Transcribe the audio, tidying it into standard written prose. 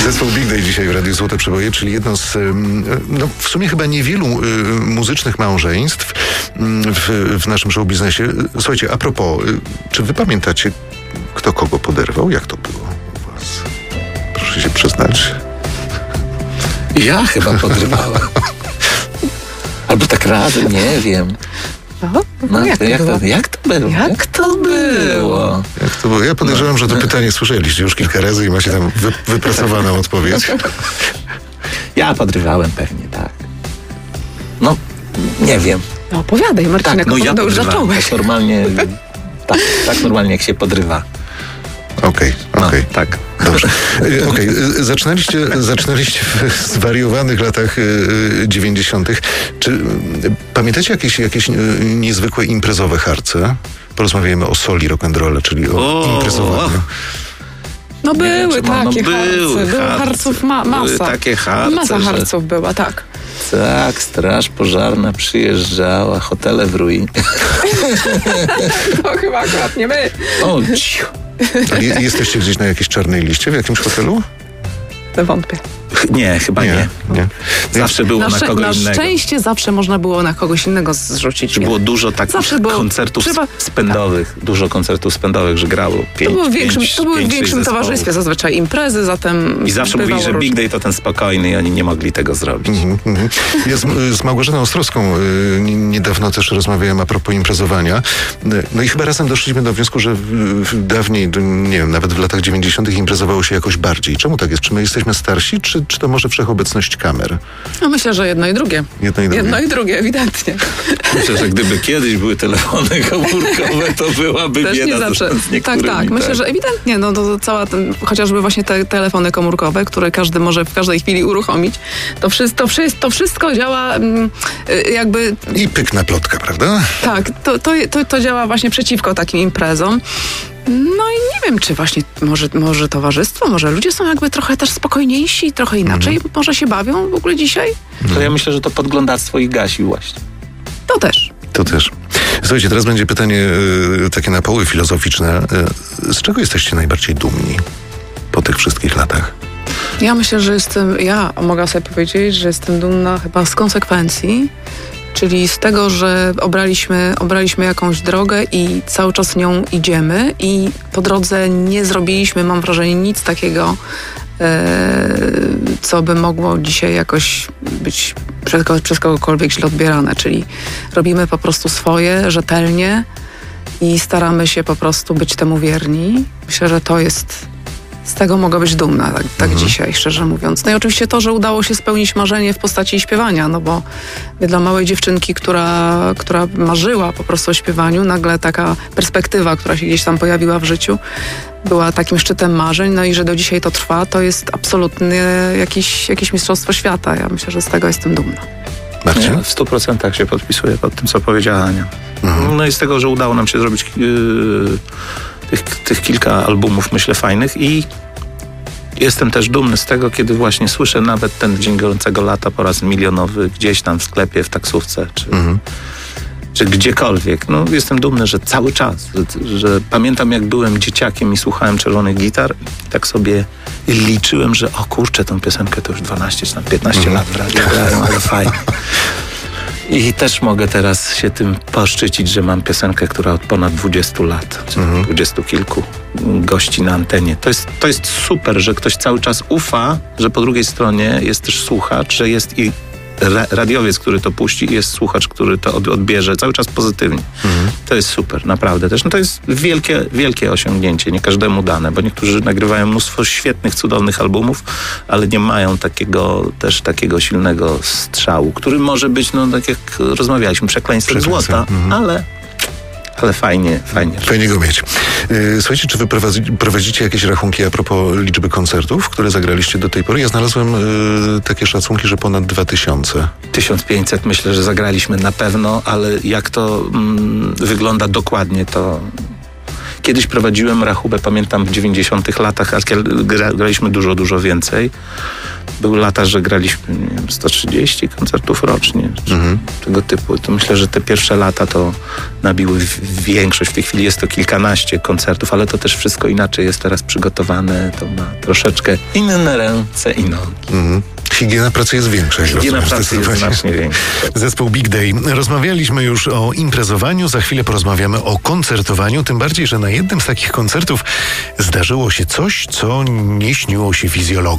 Zespół Big Day dzisiaj w Radiu Złote Przeboje, czyli jedno z, w sumie chyba niewielu muzycznych małżeństw w naszym show biznesie. Słuchajcie, a propos, czy wy pamiętacie, kto kogo poderwał? Jak to było u was? Proszę się przyznać. Ja chyba podrywałem. Albo tak razem, nie wiem. Jak to było? Jak to było? Ja podejrzewam, że to pytanie słyszeliście już kilka razy i macie tam wypracowaną odpowiedź. Ja podrywałem pewnie, tak. No, nie wiem. No opowiadaj, Marcinek, tak, ja już zacząłeś. Tak normalnie, tak normalnie jak się podrywa. Okej. Tak. Dobrze. Zaczynaliście w zwariowanych latach 90. Czy pamiętacie jakieś niezwykłe imprezowe harce? Porozmawiajmy o soli rock'n'rolla, czyli o imprezowaniu. No były takie harce. Było harców masa. Były takie harce. Masa harców była, tak. Tak, straż pożarna przyjeżdżała, hotele w ruinie. To chyba akurat nie my. O, cicho. Jesteście gdzieś na jakiejś czarnej liście w jakimś hotelu? Wątpię. Nie, chyba nie. Zawsze było na kogo innego. Na szczęście zawsze można było na kogoś innego zrzucić. Było dużo takich koncertów spędowych, dużo koncertów spędowych, że grało 5. To były w większym towarzystwie zazwyczaj imprezy, zatem... I zawsze mówili, że Big Day to ten spokojny i oni nie mogli tego zrobić. Ja z Małgorzaną Ostrowską niedawno też rozmawiałem a propos imprezowania. No i chyba razem doszliśmy do wniosku, że dawniej, nie wiem, nawet w latach 90. imprezowało się jakoś bardziej. Czemu tak jest? Czy my jesteśmy starsi, czy to może wszechobecność kamer? No myślę, że jedno i drugie. Jedno i drugie, ewidentnie. Myślę, że gdyby kiedyś były telefony komórkowe, to byłaby też bieda zawsze. Tak. Myślę, że ewidentnie, chociażby właśnie te telefony komórkowe, które każdy może w każdej chwili uruchomić, to wszystko działa jakby... I pykna plotka, prawda? Tak, to działa właśnie przeciwko takim imprezom. No i nie wiem, czy właśnie może towarzystwo, może ludzie są jakby trochę też spokojniejsi, trochę inaczej może się bawią w ogóle dzisiaj? To ja myślę, że to podglądactwo ich gasi właśnie. To też. Słuchajcie, teraz będzie pytanie takie na poły filozoficzne. Z czego jesteście najbardziej dumni po tych wszystkich latach? Ja myślę, że mogę sobie powiedzieć, że jestem dumna chyba z konsekwencji, czyli z tego, że obraliśmy jakąś drogę i cały czas nią idziemy i po drodze nie zrobiliśmy, mam wrażenie, nic takiego, co by mogło dzisiaj jakoś być przez kogokolwiek źle odbierane. Czyli robimy po prostu swoje, rzetelnie i staramy się po prostu być temu wierni. Myślę, że to jest... Z tego mogę być dumna, tak dzisiaj, szczerze mówiąc. No i oczywiście to, że udało się spełnić marzenie w postaci śpiewania, no bo dla małej dziewczynki, która marzyła po prostu o śpiewaniu, nagle taka perspektywa, która się gdzieś tam pojawiła w życiu, była takim szczytem marzeń, no i że do dzisiaj to trwa, to jest absolutnie jakieś mistrzostwo świata. Ja myślę, że z tego jestem dumna. Marcin? W 100% się podpisuję pod tym, co powiedziała Ania. No i z tego, że udało nam się zrobić tych kilka albumów, myślę, fajnych i jestem też dumny z tego, kiedy właśnie słyszę nawet ten Dzień Gorącego Lata po raz milionowy gdzieś tam w sklepie, w taksówce, czy gdziekolwiek. No, jestem dumny, że cały czas, że pamiętam, jak byłem dzieciakiem i słuchałem Czerwonych Gitar i tak sobie liczyłem, że o kurczę, tą piosenkę to już 12 czy tam 15 lat w radiu grają, ale fajnie. I też mogę teraz się tym poszczycić, że mam piosenkę, która od ponad 20 lat, czy 20 kilku gości na antenie. To jest super, że ktoś cały czas ufa, że po drugiej stronie jest też słuchacz, że jest i radiowiec, który to puści, i jest słuchacz, który to odbierze cały czas pozytywnie. To jest super, naprawdę też. No to jest wielkie osiągnięcie, nie każdemu dane, bo niektórzy nagrywają mnóstwo świetnych, cudownych albumów, ale nie mają takiego silnego strzału, który może być, no tak jak rozmawialiśmy, przekleństwem złota, ale fajnie. Fajnie go mieć. Słuchajcie, czy wy prowadzicie jakieś rachunki a propos liczby koncertów, które zagraliście do tej pory? Ja znalazłem takie szacunki, że ponad 2000. 1500 myślę, że zagraliśmy na pewno, ale jak to wygląda dokładnie, to Kiedyś prowadziłem rachubę, pamiętam w 90-tych latach, a graliśmy dużo więcej. Były lata, że graliśmy 130 koncertów rocznie, tego typu. To myślę, że te pierwsze lata to nabiły większość. W tej chwili jest to kilkanaście koncertów, ale to też wszystko inaczej jest teraz przygotowane. To ma troszeczkę inne ręce i nogi. Higiena pracy jest większa. Higiena pracy jest znacznie większa. Zespół Big Day. Rozmawialiśmy już o imprezowaniu, za chwilę porozmawiamy o koncertowaniu, tym bardziej, że na jednym z takich koncertów zdarzyło się coś, co nie śniło się fizjologom.